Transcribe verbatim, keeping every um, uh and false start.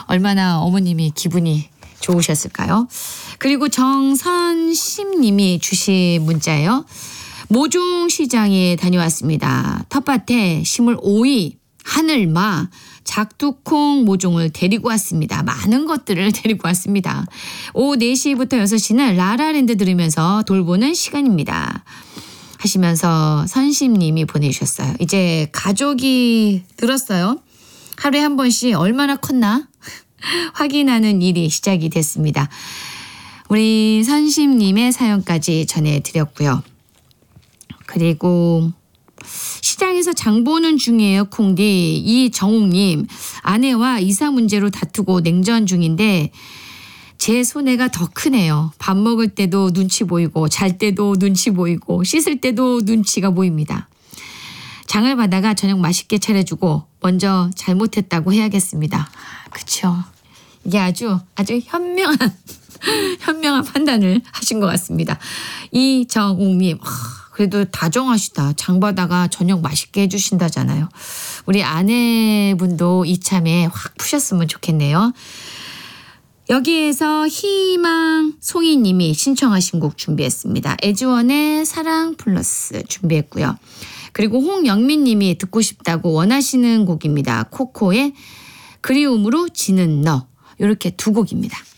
얼마나 어머님이 기분이 좋으셨을까요? 그리고 정선심 님이 주신 문자예요. 모종시장에 다녀왔습니다. 텃밭에 심을 오이, 하늘마, 작두콩 모종을 데리고 왔습니다. 많은 것들을 데리고 왔습니다. 오후 네 시부터 여섯 시는 라라랜드 들으면서 돌보는 시간입니다. 하시면서 선심님이 보내주셨어요. 이제 가족이 늘었어요. 하루에 한 번씩 얼마나 컸나 확인하는 일이 시작이 됐습니다. 우리 선심님의 사연까지 전해드렸고요. 그리고 시장에서 장 보는 중이에요. 콩디. 이정욱님, 아내와 이사 문제로 다투고 냉전 중인데 제 손해가 더 크네요. 밥 먹을 때도 눈치 보이고 잘 때도 눈치 보이고 씻을 때도 눈치가 보입니다. 장을 받아가 저녁 맛있게 차려주고 먼저 잘못했다고 해야겠습니다. 그렇죠. 이게 아주 아주 현명한 현명한 판단을 하신 것 같습니다. 이정욱님, 그래도 다정하시다. 장 받아가 저녁 맛있게 해주신다잖아요. 우리 아내분도 이참에 확 푸셨으면 좋겠네요. 여기에서 희망 송이님이 신청하신 곡 준비했습니다. 에즈원의 사랑 플러스 준비했고요. 그리고 홍영민님이 듣고 싶다고 원하시는 곡입니다. 코코의 그리움으로 지는 너. 이렇게 두 곡입니다.